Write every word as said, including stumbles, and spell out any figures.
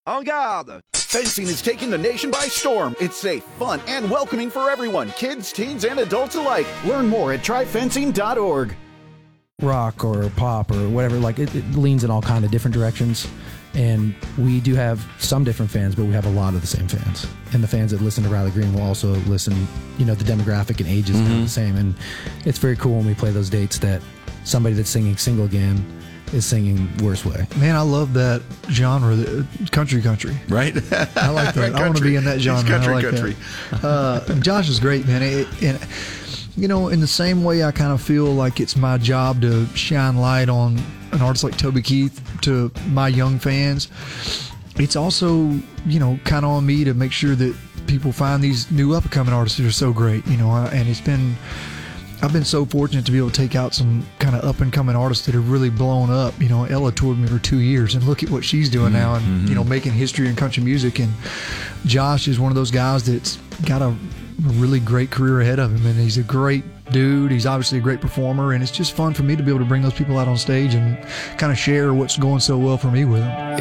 En garde! Fencing is taking the nation by storm. It's safe, fun, and welcoming for everyone, kids, teens, and adults alike. Learn more at try fencing dot org. Rock or pop or whatever, like it, it leans in all kind of different directions. And we do have some different fans, but we have a lot of the same fans. And the fans that listen to Riley Green will also listen, you know, the demographic and age is mm-hmm. kind of the same. And it's very cool when we play those dates that somebody that's singing Single Again is singing Worst Way. Man, I love that genre, country country. Right? I like that. I want to be in that genre. It's country I like country. That. Uh, Josh is great, man. It, and, you know, in the same way I kind of feel like it's my job to shine light on an artist like Toby Keith to my young fans, it's also, you know, kind of on me to make sure that people find these new up-and-coming artists that are so great, you know, and it's been... I've been so fortunate to be able to take out some kind of up-and-coming artists that have really blown up. You know, Ella toured me for two years, and look at what she's doing mm-hmm. now and, you know, making history in country music. And Josh is one of those guys that's got a really great career ahead of him, and he's a great dude. He's obviously a great performer, and it's just fun for me to be able to bring those people out on stage and kind of share what's going so well for me with them.